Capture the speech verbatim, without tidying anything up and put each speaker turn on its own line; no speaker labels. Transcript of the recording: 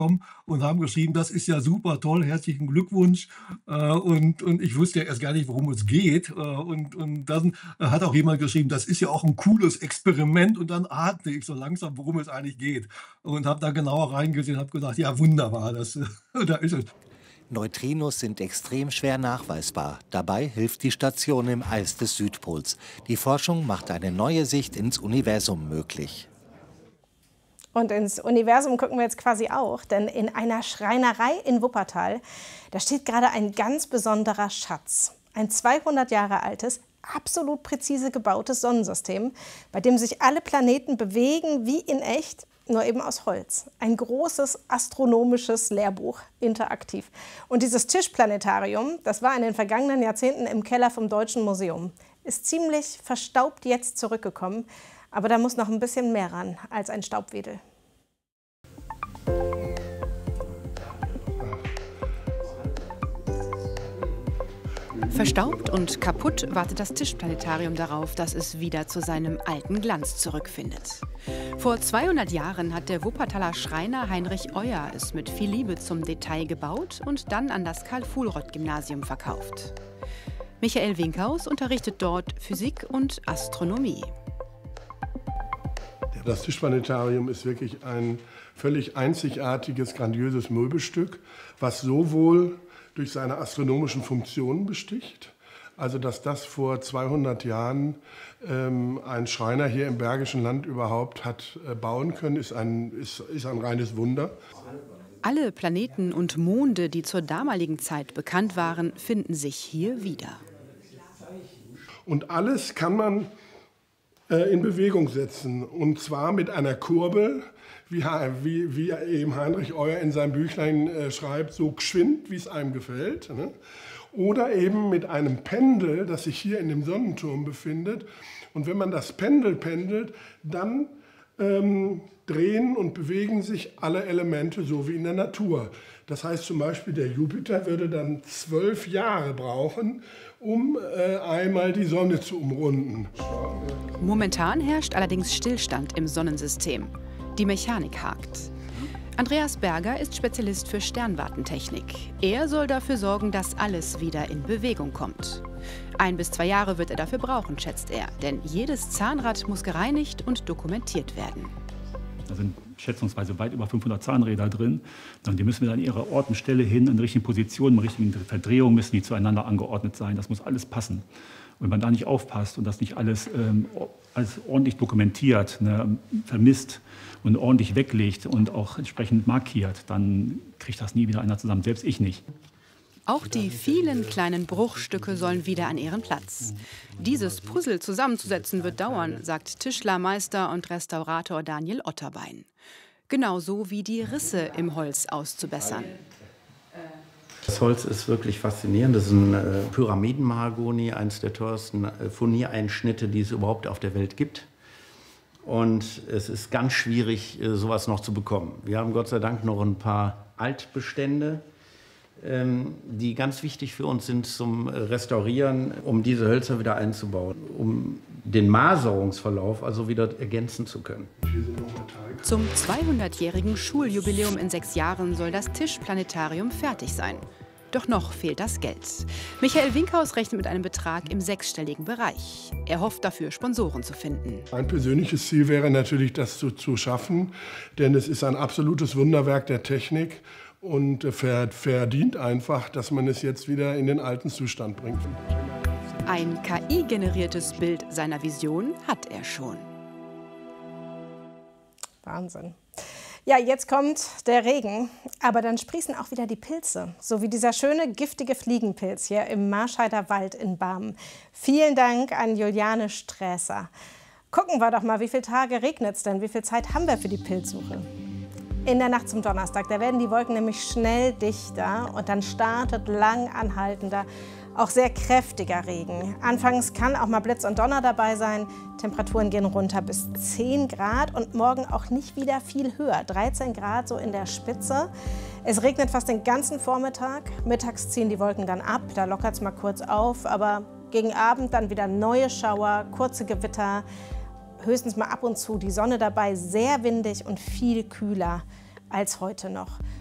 und haben geschrieben: „Das ist ja super toll, herzlichen Glückwunsch." Äh, und und ich wusste ja erst gar nicht, worum es geht. Äh, und und dann äh, hat auch jemand geschrieben: „Das ist ja auch ein cooles Experiment." Und dann ahnte ich so langsam, worum es eigentlich geht und habe da genauer reingesehen, habe gesagt: „Ja, wunderbar, das da ist es."
Neutrinos sind extrem schwer nachweisbar. Dabei hilft die Station im Eis des Südpols. Die Forschung macht eine neue Sicht ins Universum möglich.
Und ins Universum gucken wir jetzt quasi auch, denn in einer Schreinerei in Wuppertal, da steht gerade ein ganz besonderer Schatz. Ein zweihundert Jahre altes, absolut präzise gebautes Sonnensystem, bei dem sich alle Planeten bewegen wie in echt, nur eben aus Holz. Ein großes astronomisches Lehrbuch, interaktiv. Und dieses Tischplanetarium, das war in den vergangenen Jahrzehnten im Keller vom Deutschen Museum, ist ziemlich verstaubt jetzt zurückgekommen. Aber da muss noch ein bisschen mehr ran als ein Staubwedel.
Verstaubt und kaputt wartet das Tischplanetarium darauf, dass es wieder zu seinem alten Glanz zurückfindet. Vor zweihundert Jahren hat der Wuppertaler Schreiner Heinrich Euer es mit viel Liebe zum Detail gebaut und dann an das Karl-Fuhlrott-Gymnasium verkauft. Michael Winkhaus unterrichtet dort Physik und Astronomie.
Das Tischplanetarium ist wirklich ein völlig einzigartiges, grandioses Möbelstück, was sowohl durch seine astronomischen Funktionen besticht, also dass das vor zweihundert Jahren ähm, ein Schreiner hier im Bergischen Land überhaupt hat äh, bauen können, ist ein, ist, ist ein reines Wunder.
Alle Planeten und Monde, die zur damaligen Zeit bekannt waren, finden sich hier wieder.
Und alles kann man äh, in Bewegung setzen, und zwar mit einer Kurbel, wie, wie, wie eben Heinrich Euer in seinem Büchlein äh, schreibt, so geschwind, wie es einem gefällt. Ne? Oder eben mit einem Pendel, das sich hier in dem Sonnenturm befindet. Und wenn man das Pendel pendelt, dann ähm, drehen und bewegen sich alle Elemente so wie in der Natur. Das heißt zum Beispiel, der Jupiter würde dann zwölf Jahre brauchen, um äh, einmal die Sonne zu umrunden.
Momentan herrscht allerdings Stillstand im Sonnensystem. Die Mechanik hakt. Andreas Berger ist Spezialist für Sternwartentechnik. Er soll dafür sorgen, dass alles wieder in Bewegung kommt. Ein bis zwei Jahre wird er dafür brauchen, schätzt er. Denn jedes Zahnrad muss gereinigt und dokumentiert werden.
Da sind schätzungsweise weit über fünfhundert Zahnräder drin. Und die müssen wir an ihrer Ort und Stelle hin, in der richtigen Position, in der richtigen Verdrehung müssen die zueinander angeordnet sein. Das muss alles passen. Und wenn man da nicht aufpasst und das nicht alles, ähm, alles ordentlich dokumentiert, ne, vermisst und ordentlich weglegt und auch entsprechend markiert, dann kriegt das nie wieder einer zusammen, selbst ich nicht.
Auch die vielen kleinen Bruchstücke sollen wieder an ihren Platz. Dieses Puzzle zusammenzusetzen wird dauern, sagt Tischlermeister und Restaurator Daniel Otterbein. Genauso wie die Risse im Holz auszubessern.
Das Holz ist wirklich faszinierend. Das ist ein äh, Pyramidenmahagoni, eines der teuersten äh, Furniereinschnitte, die es überhaupt auf der Welt gibt. Und es ist ganz schwierig, äh, sowas noch zu bekommen. Wir haben Gott sei Dank noch ein paar Altbestände, ähm, die ganz wichtig für uns sind zum Restaurieren, um diese Hölzer wieder einzubauen, um den Maserungsverlauf also wieder ergänzen zu können.
Zum zweihundertjährigen Schuljubiläum in sechs Jahren soll das Tischplanetarium fertig sein. Doch noch fehlt das Geld. Michael Winkhaus rechnet mit einem Betrag im sechsstelligen Bereich. Er hofft dafür, Sponsoren zu finden.
Mein persönliches Ziel wäre natürlich, das zu, zu schaffen, denn es ist ein absolutes Wunderwerk der Technik und verdient einfach, dass man es jetzt wieder in den alten Zustand bringt.
Ein K I-generiertes Bild seiner Vision hat er schon.
Wahnsinn. Ja, jetzt kommt der Regen, aber dann sprießen auch wieder die Pilze, so wie dieser schöne giftige Fliegenpilz hier im Marscheider Wald in Barmen. Vielen Dank an Juliane Sträßer. Gucken wir doch mal, wie viele Tage regnet es denn, wie viel Zeit haben wir für die Pilzsuche? In der Nacht zum Donnerstag, da werden die Wolken nämlich schnell dichter und dann startet lang anhaltender, auch sehr kräftiger Regen. Anfangs kann auch mal Blitz und Donner dabei sein. Temperaturen gehen runter bis zehn Grad und morgen auch nicht wieder viel höher. dreizehn Grad so in der Spitze. Es regnet fast den ganzen Vormittag. Mittags ziehen die Wolken dann ab. Da lockert es mal kurz auf. Aber gegen Abend dann wieder neue Schauer, kurze Gewitter. Höchstens mal ab und zu die Sonne dabei. Sehr windig und viel kühler als heute noch.